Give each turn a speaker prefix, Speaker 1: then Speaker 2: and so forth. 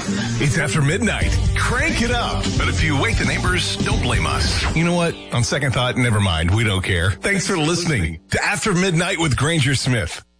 Speaker 1: It's after midnight. Crank it up. But if you wake the neighbors, don't blame us. You know what? On second thought, never mind. We don't care. Thanks for listening to After Midnight with Granger Smith.